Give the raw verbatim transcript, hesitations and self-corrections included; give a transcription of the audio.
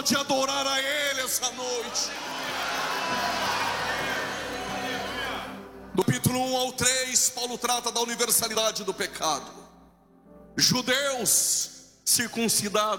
de adorar a Ele essa noite. Do capítulo um ao três, Paulo trata da universalidade do pecado. Judeus circuncidados,